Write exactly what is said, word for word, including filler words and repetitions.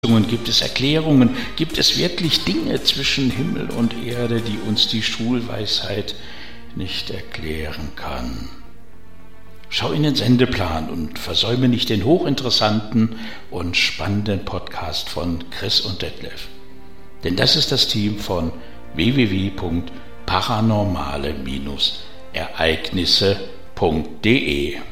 Gibt es Erklärungen? Gibt es wirklich Dinge zwischen Himmel und Erde, die uns die Schulweisheit nicht erklären kann? Schau in den Sendeplan und versäume nicht den hochinteressanten und spannenden Podcast von Chris und Detlef. Denn das ist das Team von w w w punkt paranormale Ereignisse punkt de.